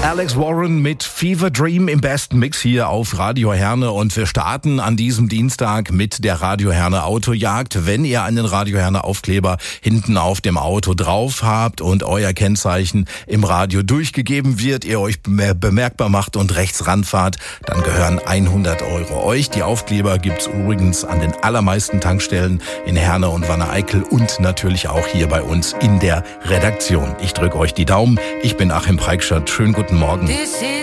Alex Warren mit Fever Dream im besten Mix hier auf Radio Herne und wir starten an diesem Dienstag mit der Radio Herne Autojagd. Wenn ihr einen Radio Herne Aufkleber hinten auf dem Auto drauf habt und euer Kennzeichen im Radio durchgegeben wird, ihr euch bemerkbar macht und rechts ranfahrt, dann gehören 100 Euro euch. Die Aufkleber gibt's übrigens an den allermeisten Tankstellen in Herne und Wanne-Eickel und natürlich auch hier bei uns in der Redaktion. Ich drücke euch die Daumen. Ich bin Achim Preikschat. Schönen guten Morgen.